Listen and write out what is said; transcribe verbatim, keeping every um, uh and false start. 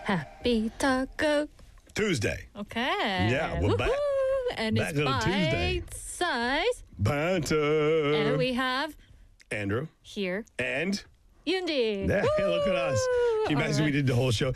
Happy Taco Tuesday. Okay. Yeah, we're back. Woohoo! And Back it's on a Tuesday. bite size. Banter. And we have Andrew. here And Yundi. yeah, look at us. Can you All imagine we right. did the whole show?